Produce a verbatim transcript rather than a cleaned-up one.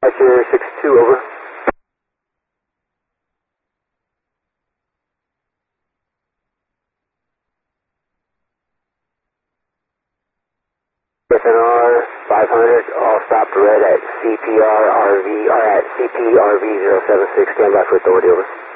Sierra six two, over. S N R five hundred, all stopped red at C P R R V, or at C P R V zero seven six, stand by for authority, over.